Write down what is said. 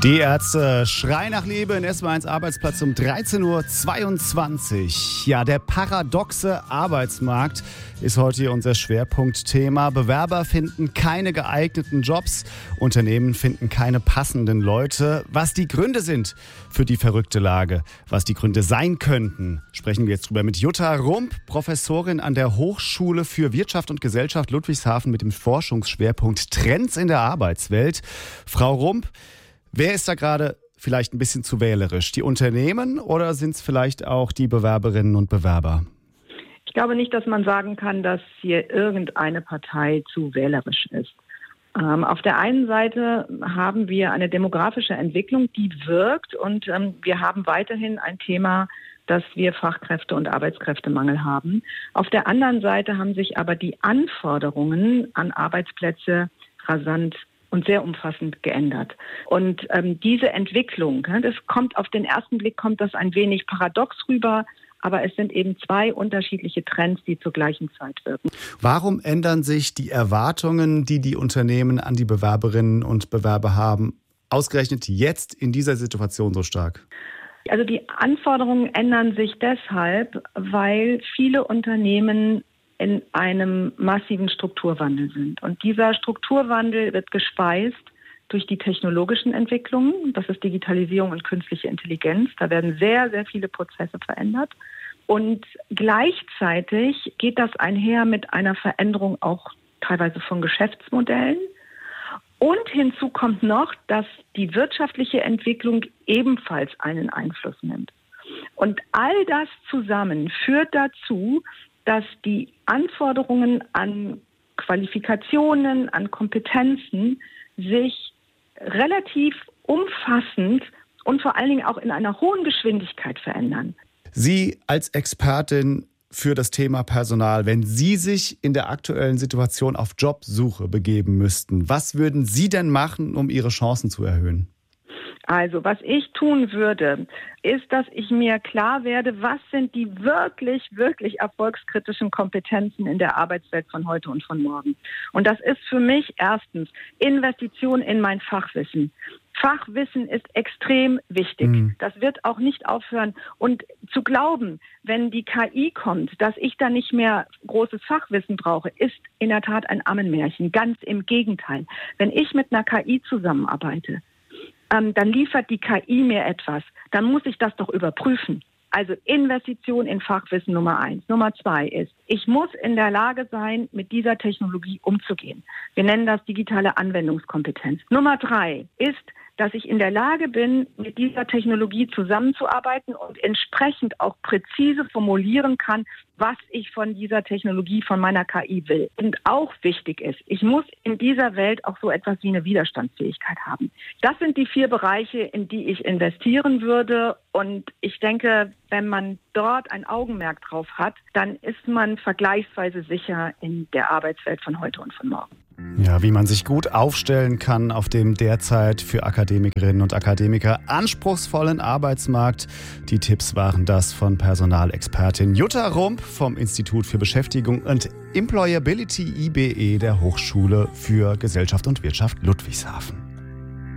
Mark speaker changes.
Speaker 1: Die Ärzte schreien nach Liebe in SW1 Arbeitsplatz um 13.22 Uhr. Ja, der paradoxe Arbeitsmarkt ist heute hier unser Schwerpunktthema. Bewerber finden keine geeigneten Jobs, Unternehmen finden keine passenden Leute. Was die Gründe sind für die verrückte Lage, was die Gründe sein könnten, sprechen wir jetzt drüber mit Jutta Rump, Professorin an der Hochschule für Wirtschaft und Gesellschaft Ludwigshafen mit dem Forschungsschwerpunkt Trends in der Arbeitswelt. Frau Rump, wer ist da gerade vielleicht ein bisschen zu wählerisch? Die Unternehmen oder sind es vielleicht auch die Bewerberinnen und Bewerber?
Speaker 2: Ich glaube nicht, dass man sagen kann, dass hier irgendeine Partei zu wählerisch ist. Auf der einen Seite haben wir eine demografische Entwicklung, die wirkt, und wir haben weiterhin ein Thema, dass wir Fachkräfte- und Arbeitskräftemangel haben. Auf der anderen Seite haben sich aber die Anforderungen an Arbeitsplätze rasant und sehr umfassend geändert. Und diese Entwicklung, das kommt auf den ersten Blick, kommt das ein wenig paradox rüber, aber es sind eben zwei unterschiedliche Trends, die zur gleichen Zeit wirken.
Speaker 1: Warum ändern sich die Erwartungen, die die Unternehmen an die Bewerberinnen und Bewerber haben, ausgerechnet jetzt in dieser Situation so stark?
Speaker 2: Also die Anforderungen ändern sich deshalb, weil viele Unternehmen in einem massiven Strukturwandel sind. Und dieser Strukturwandel wird gespeist durch die technologischen Entwicklungen. Das ist Digitalisierung und künstliche Intelligenz. Da werden sehr, sehr viele Prozesse verändert. Und gleichzeitig geht das einher mit einer Veränderung auch teilweise von Geschäftsmodellen. Und hinzu kommt noch, dass die wirtschaftliche Entwicklung ebenfalls einen Einfluss nimmt. Und all das zusammen führt dazu, dass die Anforderungen an Qualifikationen, an Kompetenzen sich relativ umfassend und vor allen Dingen auch in einer hohen Geschwindigkeit verändern.
Speaker 1: Sie als Expertin für das Thema Personal, wenn Sie sich in der aktuellen Situation auf Jobsuche begeben müssten, was würden Sie denn machen, um Ihre Chancen zu erhöhen?
Speaker 2: Also, was ich tun würde, ist, dass ich mir klar werde, was sind die wirklich, wirklich erfolgskritischen Kompetenzen in der Arbeitswelt von heute und von morgen. Und das ist für mich erstens Investition in mein Fachwissen. Fachwissen ist extrem wichtig. Das wird auch nicht aufhören. Und zu glauben, wenn die KI kommt, dass ich da nicht mehr großes Fachwissen brauche, ist in der Tat ein Ammenmärchen. Ganz im Gegenteil. Wenn ich mit einer KI zusammenarbeite, dann liefert die KI mir etwas, dann muss ich das doch überprüfen. Also Investition in Fachwissen Nummer 1. Nummer 2 ist, ich muss in der Lage sein, mit dieser Technologie umzugehen. Wir nennen das digitale Anwendungskompetenz. Nummer 3 ist, dass ich in der Lage bin, mit dieser Technologie zusammenzuarbeiten und entsprechend auch präzise formulieren kann, was ich von dieser Technologie, von meiner KI will. Und auch wichtig ist, ich muss in dieser Welt auch so etwas wie eine Widerstandsfähigkeit haben. Das sind die 4 Bereiche, in die ich investieren würde. Und ich denke, wenn man dort ein Augenmerk drauf hat, dann ist man vergleichsweise sicher in der Arbeitswelt von heute und von morgen.
Speaker 1: Ja, wie man sich gut aufstellen kann auf dem derzeit für Akademikerinnen und Akademiker anspruchsvollen Arbeitsmarkt. Die Tipps waren das von Personalexpertin Jutta Rump vom Institut für Beschäftigung und Employability IBE der Hochschule für Gesellschaft und Wirtschaft Ludwigshafen.